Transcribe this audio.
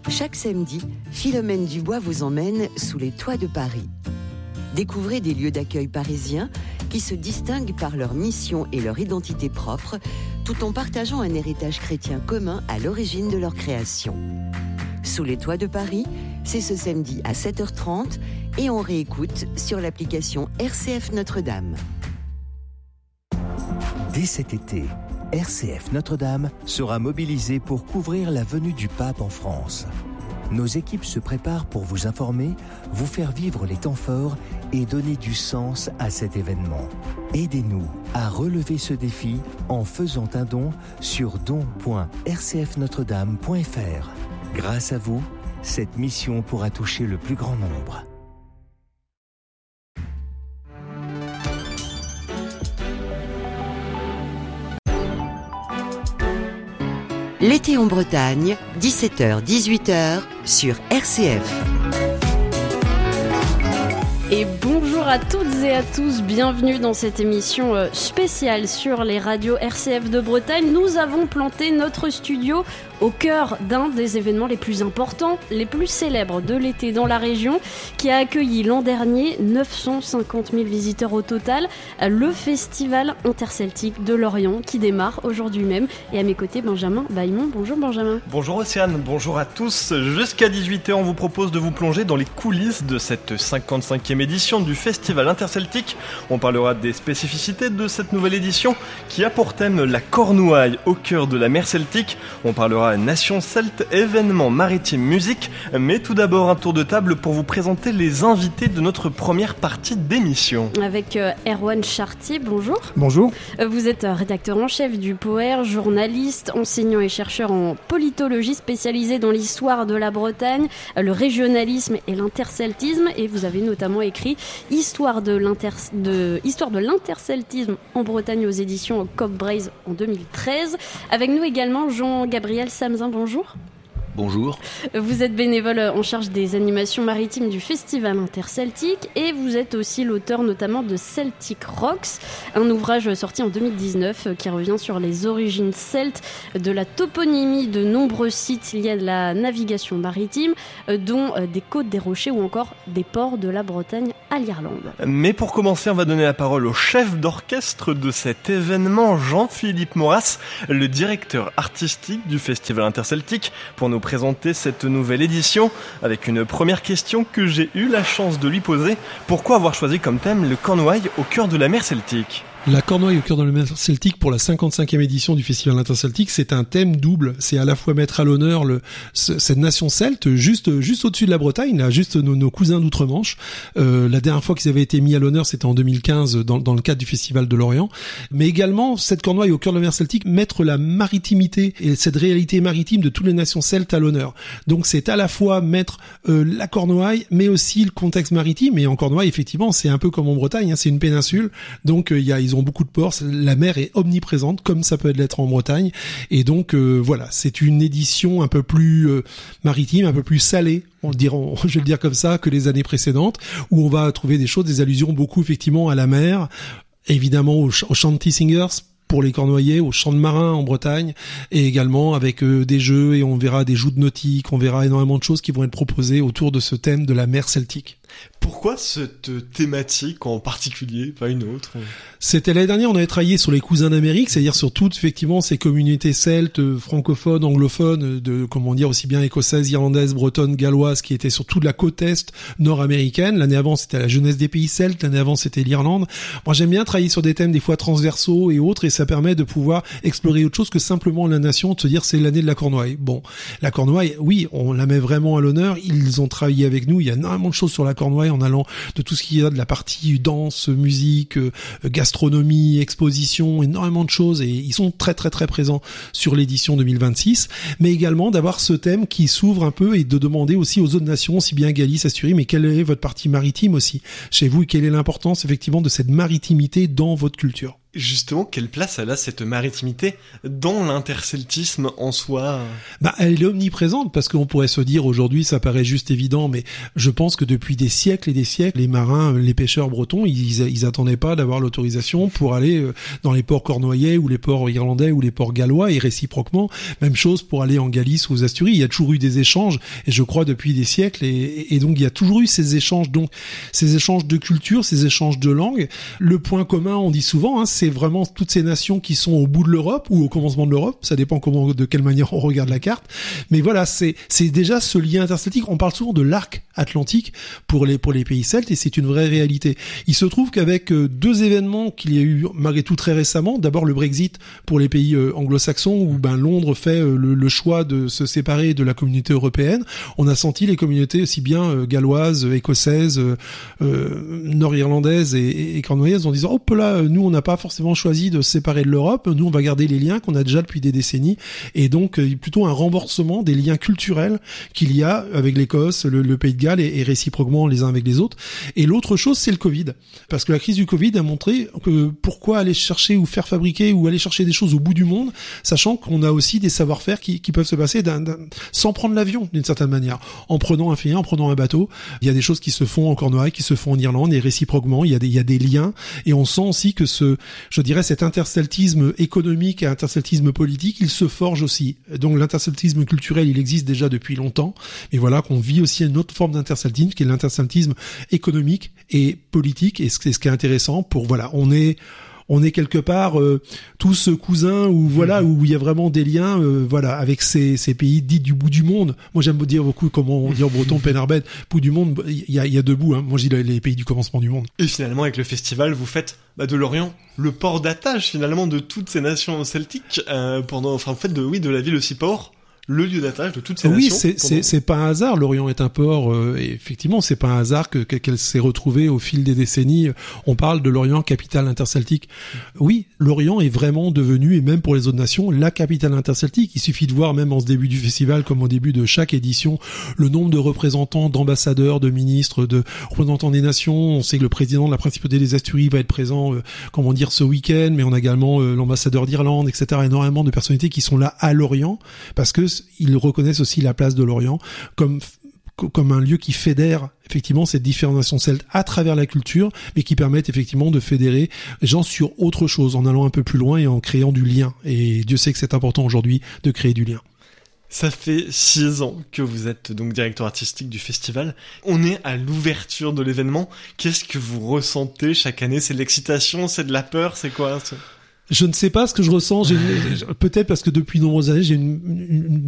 Chaque samedi, Philomène Dubois vous emmène sous les toits de Paris. Découvrez des lieux d'accueil parisiens qui se distinguent par leur mission et leur identité propre, tout en partageant un héritage chrétien commun à l'origine de leur création. Sous les toits de Paris, c'est ce samedi à 7h30 et on réécoute sur l'application RCF Notre-Dame. Dès cet été, RCF Notre-Dame sera mobilisée pour couvrir la venue du pape en France. Nos équipes se préparent pour vous informer, vous faire vivre les temps forts et donner du sens à cet événement. Aidez-nous à relever ce défi en faisant un don sur don.rcfnotredame.fr. Grâce à vous, cette mission pourra toucher le plus grand nombre. L'été en Bretagne, 17h-18h sur RCF. Et bonjour à toutes et à tous, bienvenue dans cette émission spéciale sur les radios RCF de Bretagne. Nous avons planté notre studio au cœur d'un des événements les plus importants, les plus célèbres de l'été dans la région, qui a accueilli l'an dernier 950 000 visiteurs au total, le Festival interceltique de Lorient qui démarre aujourd'hui même. Et à mes côtés, Benjamin Baillemont. Bonjour Benjamin. Bonjour Océane, bonjour à tous. Jusqu'à 18h, on vous propose de vous plonger dans les coulisses de cette 55e édition du Festival interceltique. On parlera des spécificités de cette nouvelle édition qui a pour thème la Cornouaille au cœur de la mer Celtique. On parlera Nation Celte, événement maritime musique. Mais tout d'abord, un tour de table pour vous présenter les invités de notre première partie d'émission. Avec Erwan Chartier, bonjour. Bonjour. Vous êtes rédacteur en chef du Poer, journaliste, enseignant et chercheur en politologie spécialisé dans l'histoire de la Bretagne, le régionalisme et l'interceltisme. Et vous avez notamment écrit Histoire de l'interceltisme en Bretagne aux éditions Coq Braze en 2013. Avec nous également Jean-Gabriel Samzin, bonjour. Bonjour. Vous êtes bénévole en charge des animations maritimes du Festival interceltique et vous êtes aussi l'auteur notamment de Celtic Rocks, un ouvrage sorti en 2019 qui revient sur les origines celtes, de la toponymie de nombreux sites liés à la navigation maritime, dont des côtes des Rochers ou encore des ports de la Bretagne à l'Irlande. Mais pour commencer, on va donner la parole au chef d'orchestre de cet événement, Jean-Philippe Maurras, le directeur artistique du Festival interceltique, pour nous présenter cette nouvelle édition avec une première question que j'ai eu la chance de lui poser. Pourquoi avoir choisi comme thème le Cornouaille au cœur de la mer Celtique ? La Cornouaille au cœur de la mer Celtique pour la 55e édition du Festival interceltique, c'est un thème double. C'est à la fois mettre à l'honneur cette nation celte juste au-dessus de la Bretagne, là, juste nos cousins d'outre-Manche. La dernière fois qu'ils avaient été mis à l'honneur, c'était en 2015 dans le cadre du Festival de Lorient. Mais également, cette Cornouaille au cœur de la mer Celtique, mettre la maritimité et cette réalité maritime de toutes les nations celtes à l'honneur. Donc c'est à la fois mettre la Cornouaille, mais aussi le contexte maritime. Et en Cornouaille, effectivement, c'est un peu comme en Bretagne, hein, c'est une péninsule. Donc ils ont beaucoup de ports, la mer est omniprésente comme ça peut l'être en Bretagne et donc voilà, c'est une édition un peu plus maritime, un peu plus salée, je vais le dire comme ça, que les années précédentes, où on va trouver des allusions beaucoup effectivement à la mer, évidemment aux shanty singers pour les Cornouaillais, aux chants de marins en Bretagne, et également avec des jeux, et on verra des joutes nautiques, on verra énormément de choses qui vont être proposées autour de ce thème de la mer celtique. Pourquoi cette thématique en particulier, pas une autre ? C'était l'année dernière, on avait travaillé sur les cousins d'Amérique, c'est-à-dire sur toutes effectivement ces communautés celtes, francophones, anglophones, aussi bien écossaises, irlandaises, bretonnes, galloises, qui étaient sur toute la côte est nord-américaine. L'année avant, c'était la jeunesse des pays celtes, l'année avant, c'était l'Irlande. Moi, j'aime bien travailler sur des thèmes des fois transversaux et autres, et ça permet de pouvoir explorer autre chose que simplement la nation, de se dire c'est l'année de la Cornouaille. Bon, la Cornouaille, oui, on la met vraiment à l'honneur, ils ont travaillé avec nous, il y a énormément de choses sur la Cornouaille en allant de tout ce qu'il y a de la partie danse, musique, gastronomie, exposition, énormément de choses, et ils sont très très très présents sur l'édition 2026, mais également d'avoir ce thème qui s'ouvre un peu et de demander aussi aux autres nations, aussi bien Galice, Asturie, mais quelle est votre partie maritime aussi chez vous et quelle est l'importance effectivement de cette maritimité dans votre culture. Justement, quelle place elle a cette maritimité dans l'interceltisme en soi? Elle est omniprésente, parce qu'on pourrait se dire aujourd'hui, ça paraît juste évident, mais je pense que depuis des siècles et des siècles, les marins, les pêcheurs bretons, ils attendaient pas d'avoir l'autorisation pour aller dans les ports cornouaillais ou les ports irlandais ou les ports gallois, et réciproquement, même chose pour aller en Galice ou aux Asturies. Il y a toujours eu des échanges, et je crois depuis des siècles, et donc il y a toujours eu ces échanges, donc ces échanges de culture, ces échanges de langues. Le point commun, on dit souvent, c'est vraiment toutes ces nations qui sont au bout de l'Europe ou au commencement de l'Europe, ça dépend de quelle manière on regarde la carte, mais voilà, c'est déjà ce lien interceltique. On parle souvent de l'arc atlantique pour les pays celtes, et c'est une vraie réalité. Il se trouve qu'avec deux événements qu'il y a eu malgré tout très récemment, d'abord le Brexit pour les pays anglo-saxons, où Londres fait le choix de se séparer de la communauté européenne, on a senti les communautés aussi bien galloises, écossaises, nord-irlandaises et cornouaillaises en disant hop là, nous on n'a pas forcément choisi de se séparer de l'Europe, nous on va garder les liens qu'on a déjà depuis des décennies, et donc plutôt un renforcement des liens culturels qu'il y a avec l'Écosse, le Pays de Galles, et réciproquement les uns avec les autres. Et l'autre chose, c'est le Covid, parce que la crise du Covid a montré que pourquoi aller chercher ou faire fabriquer ou aller chercher des choses au bout du monde, sachant qu'on a aussi des savoir-faire qui peuvent se passer sans prendre l'avion d'une certaine manière, en prenant un ferry, en prenant un bateau. Il y a des choses qui se font en Cornouailles, qui se font en Irlande, et réciproquement il y a des liens, et on sent aussi que je dirais cet interceltisme économique et interceltisme politique, il se forge aussi. Donc l'interceltisme culturel, il existe déjà depuis longtemps, et voilà qu'on vit aussi une autre forme d'interceltisme qui est l'interceltisme économique et politique, et c'est ce qui est intéressant on est quelque part tous cousins, où il y a vraiment des liens avec ces pays dits du bout du monde. Moi j'aime dire beaucoup, comment on dit en breton, Penarbed, bout du monde, il y a deux bouts, moi je dis les pays du commencement du monde. Et finalement avec le festival vous faites de l'Orient le port d'attache finalement de toutes ces nations celtiques, vous faites de la ville aussi port, le lieu d'attache de toutes ces nations. Oui, c'est pas un hasard. L'Orient est un port. Et effectivement, c'est pas un hasard qu'elle s'est retrouvée au fil des décennies. On parle de l'Orient capitale interceltique. Oui, l'Orient est vraiment devenu, et même pour les autres nations, la capitale interceltique. Il suffit de voir, même en ce début du festival, comme au début de chaque édition, le nombre de représentants, d'ambassadeurs, de ministres, de représentants des nations. On sait que le président de la Principauté des Asturies va être présent, ce week-end, mais on a également l'ambassadeur d'Irlande, etc. Énormément de personnalités qui sont là à l'Orient, parce que ils reconnaissent aussi la place de l'Orient comme un lieu qui fédère effectivement ces différentes nations celtes à travers la culture, mais qui permettent effectivement de fédérer les gens sur autre chose, en allant un peu plus loin et en créant du lien. Et Dieu sait que c'est important aujourd'hui de créer du lien. Ça fait 6 ans que vous êtes donc directeur artistique du festival. On est à l'ouverture de l'événement. Qu'est-ce que vous ressentez chaque année? C'est de l'excitation, c'est de la peur, c'est quoi? Je ne sais pas ce que je ressens. Peut-être parce que depuis de nombreuses années, j'ai une